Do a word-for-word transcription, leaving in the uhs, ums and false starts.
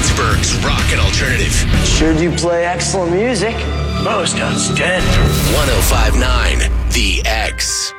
Pittsburgh's rock and alternative. Sure do play excellent music. Most outstanding. one oh five point nine The X.